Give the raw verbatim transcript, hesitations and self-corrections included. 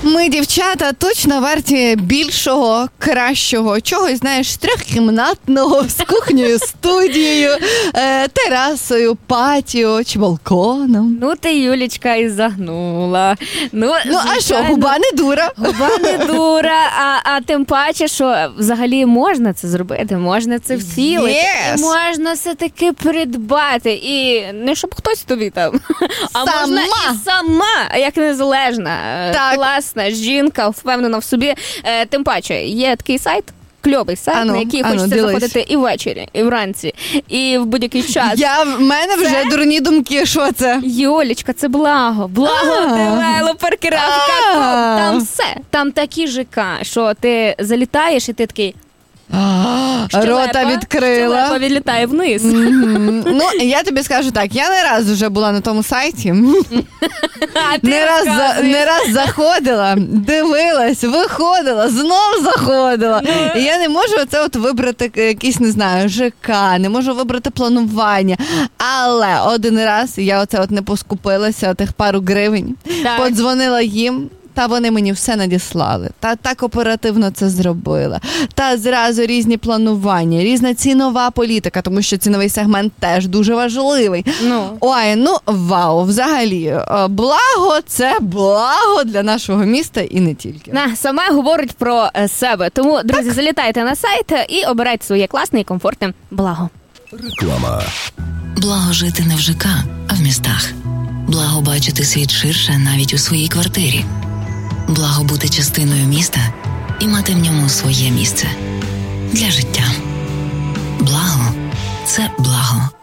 Ми, дівчата, точно варті більшого, кращого, чогось, знаєш, трьохкімнатного, з кухнею, студією, е, терасою, патіо чи балконом. Ну ти, Юлічка, і загнула. Ну, ну а що, губа не дура. Губа не дура, а, а тим паче, що взагалі можна це зробити, можна це втілити, Yes. і можна все-таки придбати. І не щоб хтось тобі там, а Сама. можна і сама, як незалежна, Так. класна жінка, впевнена в собі. Е, тим паче, є такий сайт, кльовий сайт, Ану, на який ану, хочеться ділись. заходити і ввечері, і вранці, і в будь-який час. Я, в мене вже Це? дурні думки, що це? Юлічка, це благо. Благо А. девелоперки. А. Там все. Там такі ЖК, що ти залітаєш і ти такий... Рота відкрила. Щелепа відлітає вниз. Мгм. Ну, я тобі скажу так, я не раз вже була на тому сайті. А ти Не раз, за, розказуєш. не раз заходила, дивилась, виходила, знов заходила. І я не можу оце от вибрати якийсь, не знаю, ЖК, не можу вибрати планування. Але один раз я оце от не поскупилася, тих пару гривень, Так. подзвонила їм. Та вони мені все надіслали. Та так оперативно це зробила. Та зразу різні планування, різна цінова політика, тому що ціновий сегмент теж дуже важливий. Ну. Ой, ну вау, взагалі, е, благо – це благо для нашого міста і не тільки. На, саме говорить про е, себе. Тому, друзі, залітайте на сайт і обирайте своє класне і комфортне благо. Реклама. Благо жити не в ЖК, а в містах. Благо бачити світ ширше навіть у своїй квартирі. Благо бути частиною міста і мати в ньому своє місце. Для життя. Благо – це благо.